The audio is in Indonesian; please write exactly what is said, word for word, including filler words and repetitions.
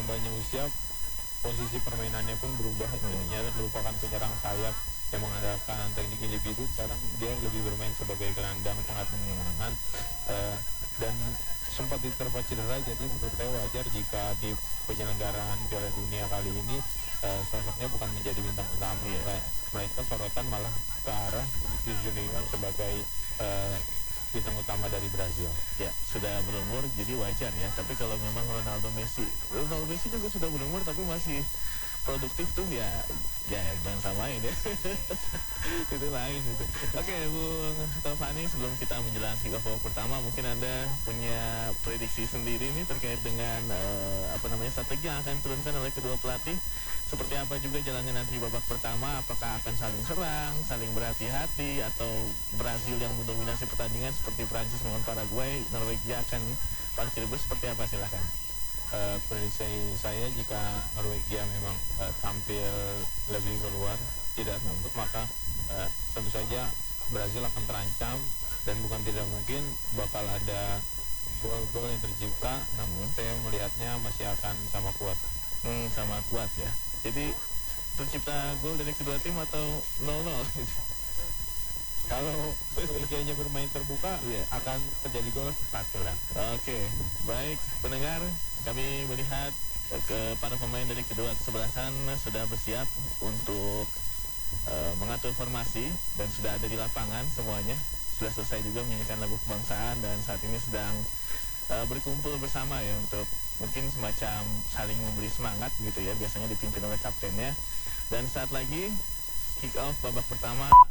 bertambahnya usia, posisi permainannya pun berubah. Jadinya merupakan penyerang sayap yang mengandalkan teknik individu. Sekarang dia lebih bermain sebagai gelandang pengatur serangan, uh, dan sempat diterpa cedera. Jadi menurut saya wajar jika di penyelenggaraan Piala Dunia kali ini uh, sosoknya bukan menjadi bintang utama, ya, melainkan sorotan malah ke arah Vinicius Junior sebagai uh, bintang utama dari Brazil. Ya, sudah berumur jadi wajar ya. Tapi kalau memang Ronaldo Messi, Ronaldo Messi juga sudah berumur tapi masih produktif tuh ya, ya jangan samain ya. Itu lain itu. Oke, Bung Taufani, sebelum kita menjelang kick off babak pertama, mungkin Anda punya prediksi sendiri nih terkait dengan uh, apa namanya strategi yang akan diturunkan oleh kedua pelatih. Seperti apa juga jalannya nanti babak pertama? Apakah akan saling serang, saling berhati-hati, atau Brazil yang mendominasi pertandingan seperti Prancis melawan Paraguay, Norwegia akan parkir bus? Seperti apa, silahkan. Uh, prediksi saya jika Norwegia memang uh, tampil lebih keluar, tidak takut, maka uh, tentu saja Brazil akan terancam dan bukan tidak mungkin bakal ada gol-gol yang tercipta. Namun saya melihatnya masih akan sama kuat. Hmm, sama kuat ya. Jadi tercipta gol dari kedua tim atau nol nol? Kalau Norwegianya bermain terbuka, yeah, akan terjadi gol satu lah. Oke, baik pendengar, kami melihat ke para pemain dari kedua kesebelasan sudah bersiap untuk uh, mengatur formasi dan sudah ada di lapangan semuanya. Sudah selesai juga menyanyikan lagu kebangsaan dan saat ini sedang uh, berkumpul bersama ya untuk mungkin semacam saling memberi semangat gitu ya. Biasanya dipimpin oleh kaptennya. Dan saat lagi kick off babak pertama.